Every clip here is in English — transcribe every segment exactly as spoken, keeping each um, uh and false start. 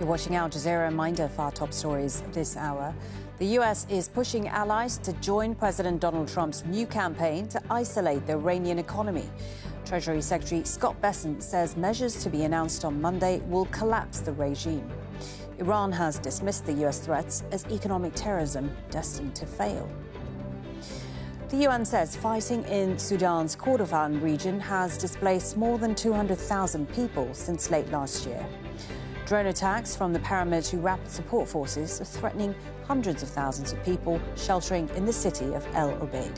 You're watching Al Jazeera. Reminder for our top stories this hour. The U S is pushing allies to join President Donald Trump's new campaign to isolate the Iranian economy. Treasury Secretary Scott Bessent says measures to be announced on Monday will collapse the regime. Iran has dismissed the U S threats as economic terrorism destined to fail. The U N says fighting in Sudan's Kordofan region has displaced more than two hundred thousand people since late last year. Drone attacks from the paramilitary Rapid Support Forces are threatening hundreds of thousands of people sheltering in the city of El Obeid.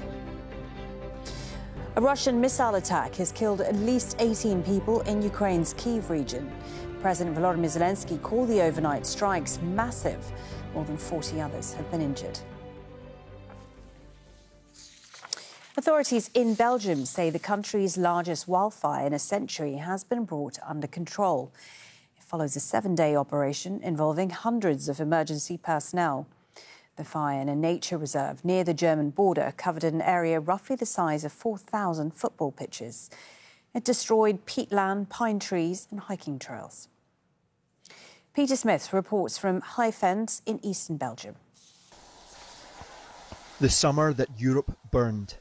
A Russian missile attack has killed at least eighteen people in Ukraine's Kyiv region. President Volodymyr Zelensky called the overnight strikes massive. More than forty others have been injured. Authorities in Belgium say the country's largest wildfire in a century has been brought under control. It follows a seven-day operation involving hundreds of emergency personnel. The fire in a nature reserve near the German border covered an area roughly the size of four thousand football pitches. It destroyed peatland, pine trees and hiking trails. Peter Smith reports from High Fens in eastern Belgium. The summer that Europe burned.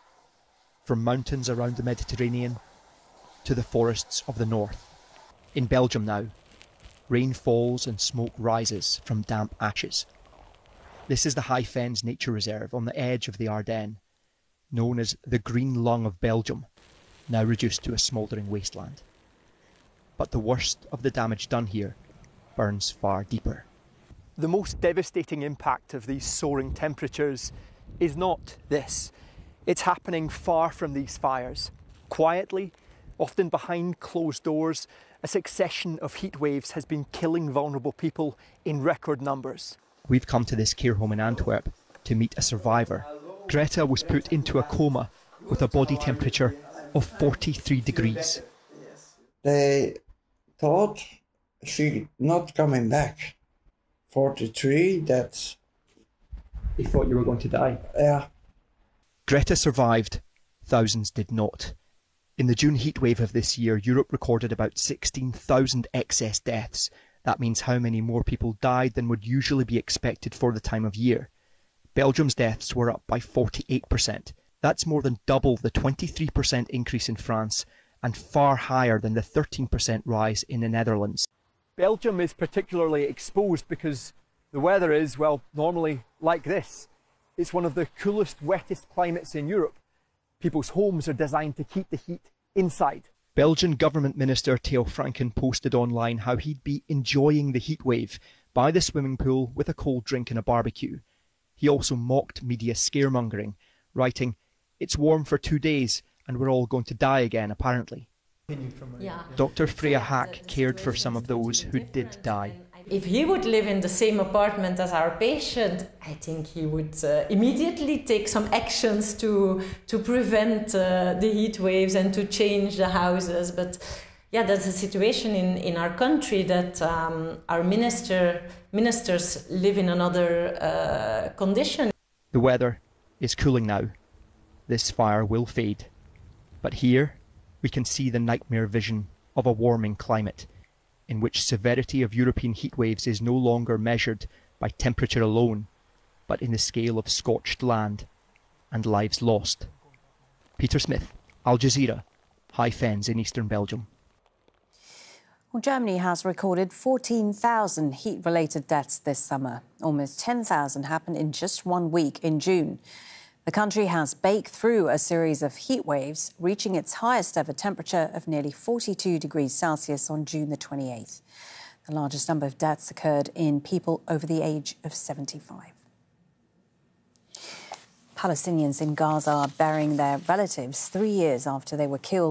From mountains around the Mediterranean to the forests of the north. In Belgium now, rain falls and smoke rises from damp ashes. This is the High Fens Nature Reserve on the edge of the Ardennes, known as the Green Lung of Belgium, now reduced to a smouldering wasteland. But the worst of the damage done here burns far deeper. The most devastating impact of these soaring temperatures is not this. It's happening far from these fires. Quietly, often behind closed doors, a succession of heat waves has been killing vulnerable people in record numbers. We've come to this care home in Antwerp to meet a survivor. Greta was put into a coma with a body temperature of forty-three degrees. They thought she not coming back. forty-three, that's... They thought you were going to die? Yeah. Greta survived, thousands did not. In the June heatwave of this year, Europe recorded about sixteen thousand excess deaths. That means how many more people died than would usually be expected for the time of year. Belgium's deaths were up by forty-eight percent. That's more than double the twenty-three percent increase in France and far higher than the thirteen percent rise in the Netherlands. Belgium is particularly exposed because the weather is, well, normally like this. It's one of the coolest, wettest climates in Europe. People's homes are designed to keep the heat inside. Belgian government minister Theo Franken posted online how he'd be enjoying the heat wave by the swimming pool with a cold drink and a barbecue. He also mocked media scaremongering, writing, "It's warm for two days and we're all going to die again, apparently." Yeah. Doctor Freya Hack cared for some of those who did die. If he would live in the same apartment as our patient, I think he would uh, immediately take some actions to to prevent uh, the heat waves and to change the houses. But yeah, that's a situation in, in our country that um, our minister ministers live in another uh, condition. The weather is cooling now. This fire will fade. But here we can see the nightmare vision of a warming climate, in which severity of European heatwaves is no longer measured by temperature alone, but in the scale of scorched land and lives lost. Peter Smith, Al Jazeera, High Fens in eastern Belgium. Well, Germany has recorded fourteen thousand heat-related deaths this summer. Almost ten thousand happened in just one week in June. The country has baked through a series of heat waves, reaching its highest ever temperature of nearly forty-two degrees Celsius on June the twenty-eighth. The largest number of deaths occurred in people over the age of seventy-five. Palestinians in Gaza are burying their relatives three years after they were killed